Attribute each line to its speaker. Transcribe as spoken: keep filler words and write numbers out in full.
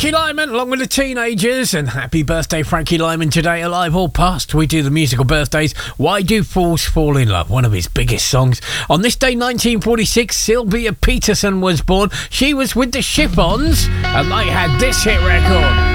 Speaker 1: Frankie Lyman along with the teenagers, and happy birthday Frankie Lyman today, alive or past. We do the musical birthdays. Why Do Fools Fall in Love, one of his biggest songs. On this day nineteen forty-six, Sylvia Peterson was born. She was with the Ship-Ons and they had this hit record.